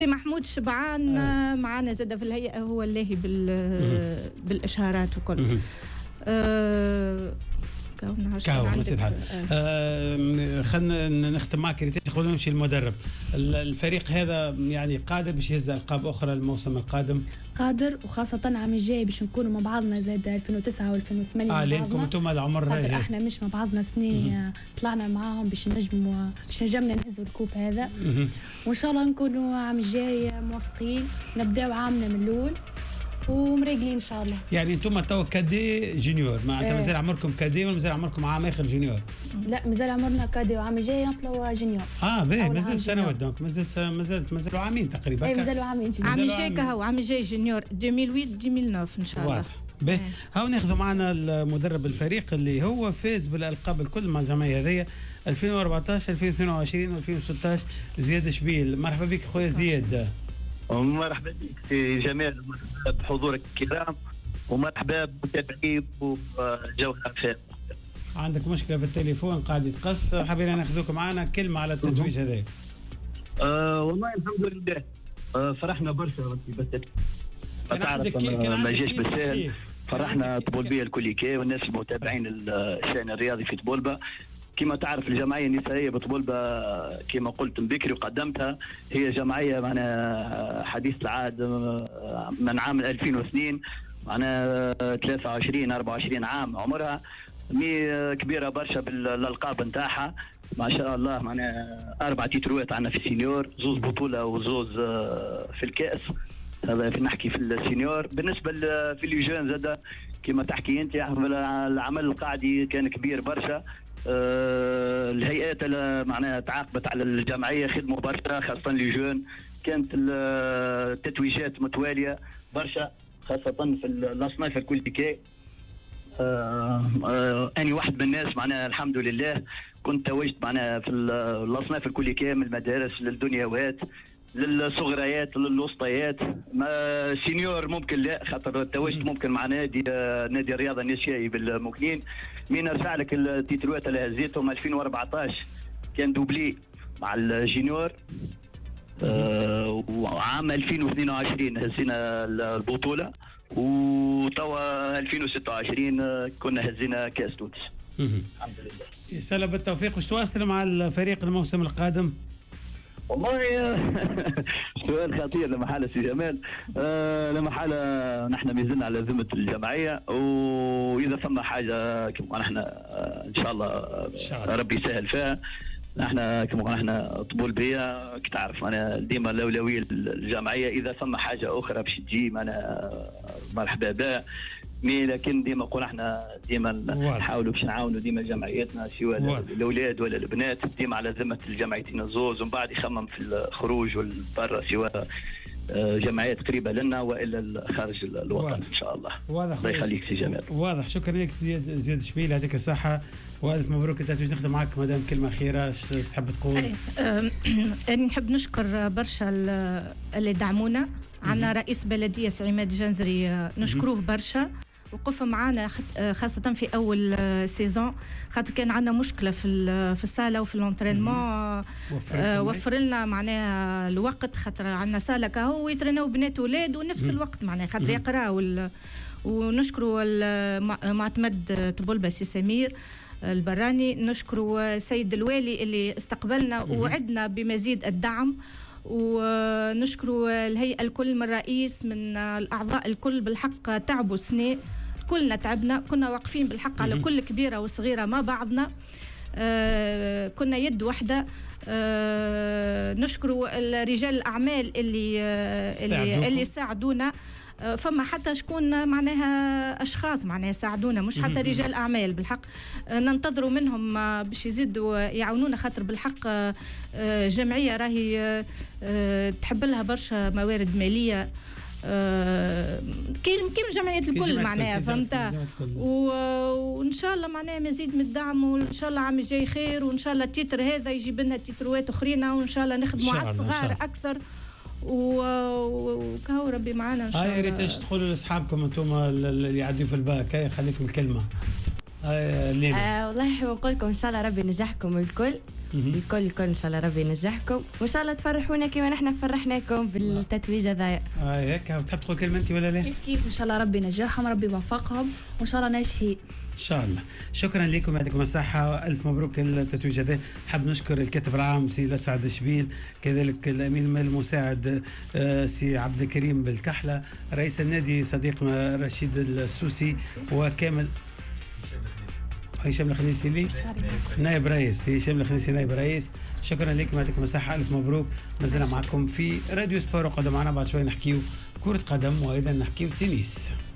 محمود شبعان معنا زاد في الهيئة، هو اللاهي بالإشهارات وكل. خلنا نختم معك ريتاج قبل ما نمشي المدرب. الفريق هذا يعني قادر باش يهز ألقاب أخرى الموسم القادم؟ قادر، وخاصة عام الجاي باش نكونوا مع بعضنا زاد 2009 و2008 لأنكم انتم العمر خاطر احنا مش مع بعضنا سنين طلعنا معاهم باش نجمنا نهزوا الكوب هذا. وإن شاء الله نكونوا عام الجاي موافقين نبداو عامنا من الأول ومريقلين ان شاء الله. يعني انتم تو كادي جونيور، معناتها مازال عمركم كادي ولا مازال عمركم عام اخر جونيور؟ لا مازال عمرنا كادي وعام الجاي نطلعوا جونيور. باهي مازال سنوات دونك مازال عامين تقريبا. اي مازال عامين جونيور. عام الجاي كهو عام الجاي جونيور 2008 2009 ان شاء الله. واضح. باهي هاو ناخذوا معنا المدرب الفريق اللي هو فاز بالالقاب الكل مع الجمعيه هذيا 2014 2022 2016 زياد شبيل. مرحبا بك خويا زياد. مرحبا بك سي جمال، مرحبا بحضورك الكرام ومرحبا بمتابعي وجوهر فاق. عندك مشكله في التليفون قاعد يتقص، حابين ناخذوك معنا كلمه على التتويج هذا. والله الحمد لله فرحنا برشا بس ما جاش بالسهل. فرحنا طبولبيه الكليكي والناس المتابعين الشان الرياضي في طبولبه. كما تعرف الجمعيه النسائيه بطبولبه كما قلت من بكري وقدمتها، هي جمعيه معنا حديث العهد من عام 2002، معنا 23 24 عام عمرها، كبيره برشا بالالقاب نتاعها ما شاء الله. معنا 4 تيتروات عندنا في السينيور، 2 بطوله و2 في الكاس. هذا في نحكي في السينيور. بالنسبه في الليجون زاد كما تحكي انت، العمل القاعدي كان كبير برشا. الهيئات معناها تعاقبت على الجمعيه، خدموا برشا خاصه الليجون. كانت التتويجات متواليه برشا خاصه في الاصناف الكليكي. اني واحد من الناس معناها الحمد لله كنت تواجدت معناها في الاصناف الكليكي، من المدارس للدنيوات للصغريات للوسطيات. ما سينيور ممكن لا، خاطر تواجدت ممكن مع نادي الرياضه الناشئي بالمكنين. مين ارجع لك التيتروات اللي هزيتهم 2014 كان دوبلي مع الجينيور. وعام 2022 هزينا البطوله، وتوا 2026 كنا هزينا كاس تونس. الحمد لله. يسأل بالتوفيق. وش تواصل مع الفريق الموسم القادم؟ والله سؤال خطير لمحالة سي جمال. لمحالة نحن مازلنا على ذمة الجمعية، وإذا ثم حاجة كما نحن إن شاء الله ربي يسهل فيها. نحن كما نحن طبول بيا كتعرف أنا ديما الأولوية للجمعية. إذا ثم حاجة أخرى باش تجي أنا مرحبا بها. لكن ديما نقول احنا ديما نحاولوا باش نعاونوا ديما جمعياتنا، سواء الاولاد ولا البنات، ديما على ذمه الجمعيتين الزوز، ومن بعد يخمم في الخروج والبرا سواء جمعيات قريبه لنا والا خارج الوطن ان شاء الله. واضح. الله يخليك سي جمال. واضح. شكرا لك زياد شبيل، يعطيك الصحه والف مبروك. انت تجي نخدم معك مدام كلمه اخيره ايش تحب تقول؟ انا نحب نشكر برشا اللي دعمونا. عندنا رئيس بلديه سي عماد جنزري نشكروه برشا، وقف معنا خاصة في أول سيزون، خاطر كان عندنا مشكلة في الصالة وفي الانترينمون. وفر لنا معناها الوقت، خاطر عندنا صالة كهو يترينوا بنات وولاد ونفس الوقت معناها خاطر يقراوا. ونشكروا معتمد طبولبة سي سمير البراني، نشكروا سيد الوالي اللي استقبلنا ووعدنا بمزيد الدعم، ونشكروا الهيئة الكل من الرئيس من الأعضاء الكل. بالحق تعبوا سنة، كلنا تعبنا، كنا واقفين بالحق على كل كبيرة وصغيرة مع بعضنا. كنا يد واحدة. نشكروا رجال الأعمال اللي ساعدونا. فما حتى شكون معناها أشخاص معناها ساعدونا، مش حتى رجال أعمال. بالحق ننتظروا منهم باش يزيدوا يعاونونا، خاطر بالحق جمعية راهي تحب لها برشا موارد مالية كيما جمعيات الكل معناها فهمت. وان شاء الله معناها مزيد من الدعم، وان شاء الله عام الجاي خير، وان شاء الله التيتر هذا يجيب لنا تيتروات اخرين، وان شاء الله نخدموا على الصغار اكثر، وكهو ربي معنا ان شاء الله. يا ريت ايش تقولوا لاصحابكم انتم اللي يعدوا في الباك، خليكم الكلمه. والله نحب نقول لكم ان شاء الله ربي ينجحكم الكل، الكل ان شاء الله ربي ينجحكم وان شاء الله تفرحونا كما نحن فرحناكم بالتتويج هذايا. هيك تحب تقول كلمه انت ولا لا؟ كيف ان شاء الله ربي ينجحهم، ربي يوفقهم وان شاء الله ناجحين ان شاء الله. شكرا لكم، يعطيكم الصحه، الف مبروك التتويج هذا. حاب نشكر الكاتب العام سي لسعد شبيل، كذلك الامين المساعد سي عبد الكريم بالكحله، رئيس النادي صديقنا رشيد السوسي، وكامل هشام الخنيسي لي نائب رئيس، هشام الخنيسي نائب رئيس. شكرا لكم، يعطيكم الصحه، الف مبروك. مازلنا معكم في راديو سبور، وقدم معنا بعد شوي نحكيو كرة قدم وايضا نحكيو تنس.